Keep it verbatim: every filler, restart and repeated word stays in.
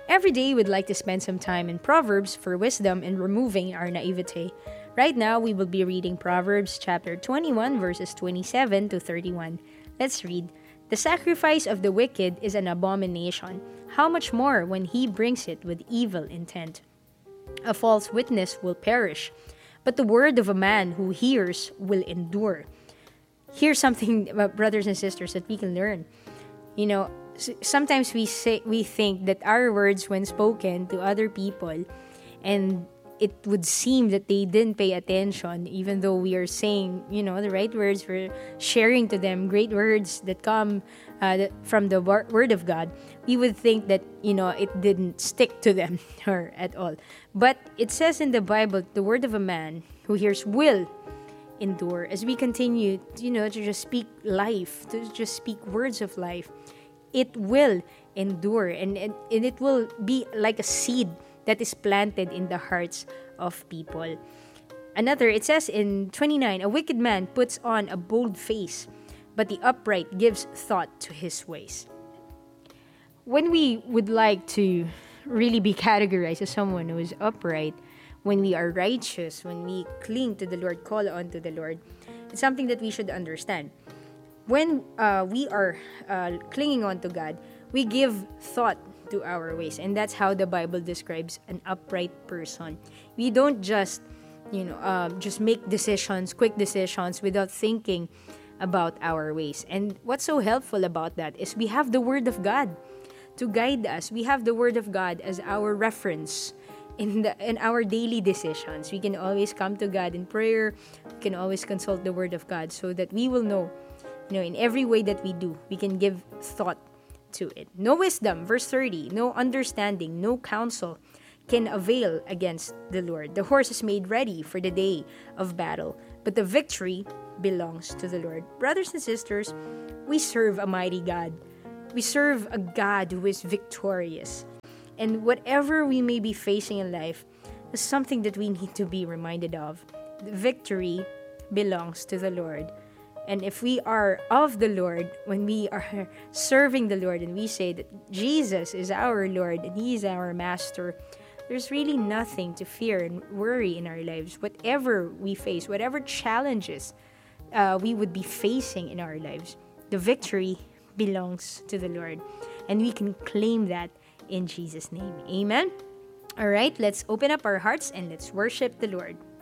Every day, we'd like to spend some time in Proverbs for wisdom and removing our naivete. Right now, we will be reading Proverbs chapter twenty-one, verses twenty-seven to thirty-one. Let's read. The sacrifice of the wicked is an abomination. How much more when he brings it with evil intent? A false witness will perish, but the word of a man who hears will endure. Here's something, uh, brothers and sisters, that we can learn. You know, sometimes we say we think that our words, when spoken to other people, and it would seem that they didn't pay attention, even though we are saying, you know, the right words, we're sharing to them great words that come uh, from the word of God. We would think that, you know, it didn't stick to them or at all. But it says in the Bible, the word of a man who hears will endure. As we continue, you know, to just speak life, to just speak words of life, it will endure, and, and, and it will be like a seed that is planted in the hearts of people. Another, it says in twenty-nine, a wicked man puts on a bold face, but the upright gives thought to his ways. When we would like to really be categorized as someone who is upright, when we are righteous, when we cling to the Lord, call on to the Lord, it's something that we should understand. When uh, we are uh, clinging on to God, we give thought to our ways, and that's how the Bible describes an upright person. We don't just, you know, um, just make decisions, quick decisions, without thinking about our ways. And what's so helpful about that is we have the Word of God to guide us. We have the Word of God as our reference in the in our daily decisions. We can always come to God in prayer. We can always consult the Word of God so that we will know, you know, in every way that we do, we can give thought to it. No wisdom, verse thirty, no understanding, no counsel can avail against the Lord. The horse is made ready for the day of battle, but the victory belongs to the Lord. Brothers and sisters, we serve a mighty God. We serve a God who is victorious. And whatever we may be facing in life is something that we need to be reminded of. The victory belongs to the Lord. And if we are of the Lord, when we are serving the Lord and we say that Jesus is our Lord and He is our Master, there's really nothing to fear and worry in our lives. Whatever we face, whatever challenges uh, we would be facing in our lives, the victory belongs to the Lord. And we can claim that in Jesus' name. Amen? All right, let's open up our hearts and let's worship the Lord.